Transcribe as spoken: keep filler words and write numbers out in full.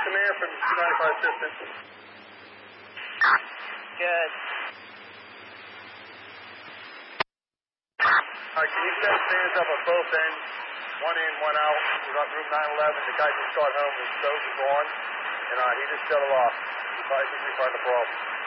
Command from two ninety-five Assistant. Good. All right, can you set fans up at both ends? One in, one out. We're on Route nine eleven. The guy just got home. His stove is on, and uh, he just shut it off. He probably should be part of the problem.